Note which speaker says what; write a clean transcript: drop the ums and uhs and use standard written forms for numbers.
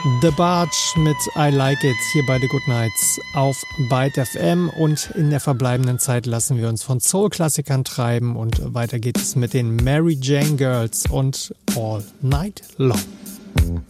Speaker 1: The Barge mit I Like It hier bei The Good Nights auf Byte FM, und in der verbleibenden Zeit lassen wir uns von Soul-Klassikern treiben und weiter geht es mit den Mary Jane Girls und All Night Long.